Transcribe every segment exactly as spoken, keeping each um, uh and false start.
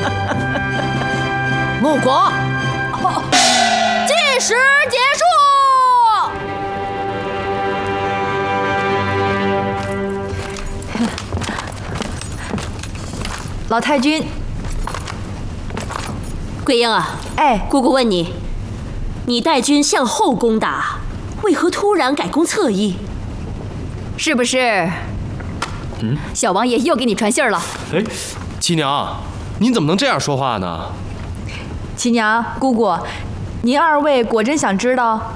穆国，计时结束。 老太君， 桂英啊， 哎， 姑姑问你，你带军向后攻打，为何突然改攻侧翼？ 是不是？嗯，小王爷又给你传信儿了。 哎，七娘，您怎么能这样说话呢？ 七娘、姑姑，您二位果真想知道？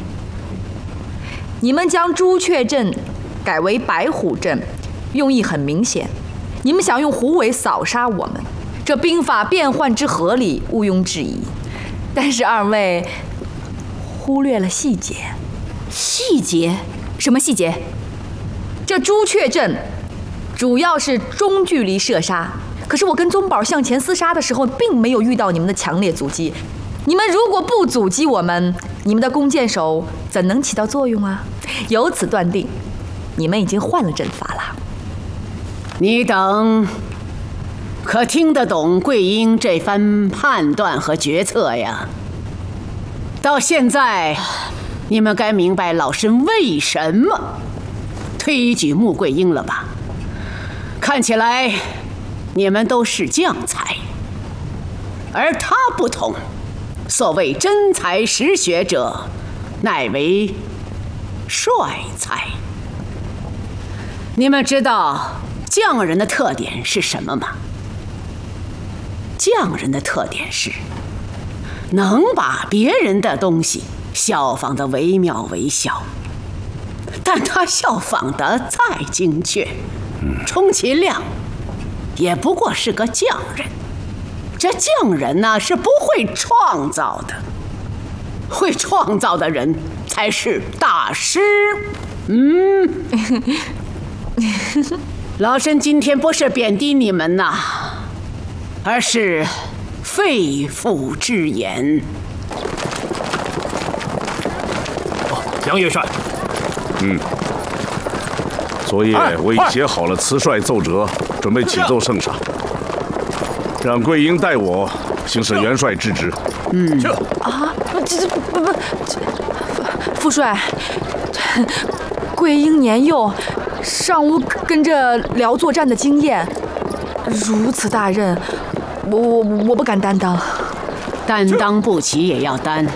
你们将朱雀镇改为白虎镇，用意很明显。你们想用虎尾扫杀我们，这兵法变换之合理，毋庸置疑。但是二位忽略了细节。 细节？ 什么细节？ 这朱雀阵主要是中距离射杀，可是我跟宗宝向前厮杀的时候，并没有遇到你们的强烈阻击。你们如果不阻击我们，你们的弓箭手怎能起到作用啊？由此断定，你们已经换了阵法了。 你等可听得懂桂英这番判断和决策呀？到现在，你们该明白老身为什么推举穆桂英了吧？看起来你们都是将才，而他不同，所谓真才实学者，乃为帅才。你们知道匠人的特点是什么吗？匠人的特点是能把别人的东西效仿得惟妙惟肖，但他效仿得再精确，充其量也不过是个匠人。这匠人呢，是不会创造的，会创造的人才是大师。嗯。老身今天不是贬低你们呐，而是肺腑之言。 哦，杨元帅， 嗯，昨夜我已写好了辞帅奏折，准备启奏圣上，让桂英代我行使元帅之职。 嗯，啊，这这不不，副帅，桂英年幼，尚无跟着辽作战的经验，如此大任，我我我不敢担当。 担当不起也要担。